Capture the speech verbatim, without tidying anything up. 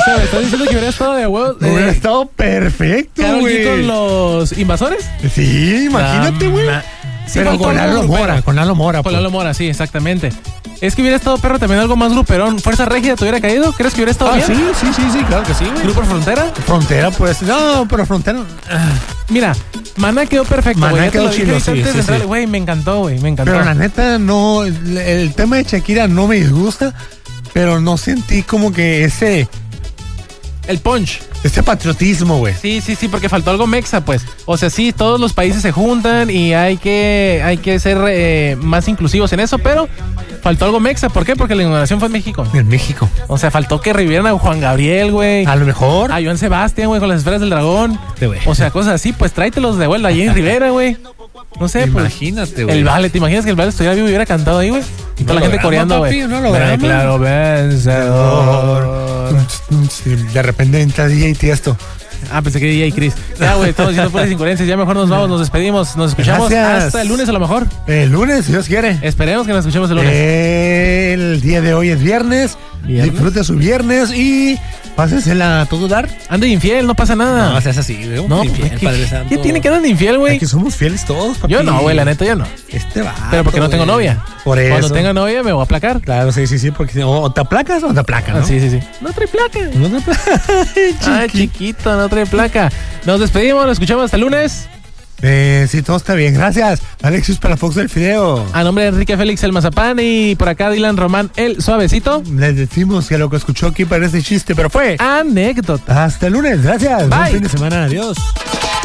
O sea, ¿me estás diciendo que hubiera estado de huevos? Eh, Hubiera estado perfecto, Karol G güey. con los invasores. Sí, imagínate, güey. Ah, sí, Pero faltó con algo Lalo grupero. Mora, con Lalo Mora. Con pues. Lalo Mora, sí, exactamente. Es que hubiera estado perro también algo más gruperón. ¿Fuerza Régida te hubiera caído? ¿Crees que hubiera estado Ah, bien? sí, sí, sí, sí, claro que sí, güey. ¿Grupo Frontera? Frontera, pues. No, pero Frontera. ah, Mira, Maná quedó perfecto, Maná güey. Ya te quedó lo dije chido, ahorita sí, antes sí, de entrar. sí. Güey, me encantó, güey, me encantó. Pero la neta, no. El, el tema de Shakira no me disgusta, pero no sentí como que ese. El punch. Ese patriotismo, güey. Sí, sí, sí, porque faltó algo mexa, pues. O sea, sí, todos los países se juntan y hay que, hay que ser eh, más inclusivos en eso, pero faltó algo mexa. ¿Por qué? Porque la inauguración fue en México. En México. O sea, faltó que revivieran a Juan Gabriel, güey. A lo mejor. A Joan Sebastián, güey, con las esferas del dragón. Sí, güey. O sea, cosas así, pues tráetelos de vuelta. A Jenny Rivera, güey. No sé, pues. Imagínate, güey. El Vale, ¿te imaginas que el Vale estuviera vivo y hubiera cantado ahí, güey? Y toda la gente holograma, coreando, papi, güey. un holograma. Me declaro vencedor. Sí, de repente entra D J Tiesto. Ah, pensé que D J Chris. Ya, güey, estamos diciendo puras incoherencias. Ya mejor nos vamos, nos despedimos. Nos escuchamos Gracias. hasta el lunes a lo mejor. El lunes, si Dios quiere. Esperemos que nos escuchemos el lunes. El día de hoy es viernes. ¿Viernes? Disfrute su viernes y pásensela a todo dar. Ande infiel, no pasa nada. seas así, güey. No, infiel, ¿qué, Padre qué- Santo. ¿qué tiene que andar de infiel, güey? Aquí somos fieles todos, papi. Yo no, güey, la neta yo no. Este va. Pero porque no tengo novia. Por eso. Cuando tenga novia me voy a aplacar. Claro, sí, sí, sí. Porque si- o, o te aplacas o te aplacas, ¿no? Ah, sí, sí, sí. No trae placa. No te aplacas. Ay, chiquito, no trae placa. Nos despedimos, nos escuchamos hasta el lunes. Eh, sí, todo está bien. Gracias. Alexis para Fox del Fideo. A nombre de Enrique Félix el Mazapán y por acá Dylan Román el Suavecito. Les decimos que lo que escuchó aquí parece chiste, pero fue. Anécdota. Hasta el lunes. Gracias. Bye. Buen fin de semana. Adiós.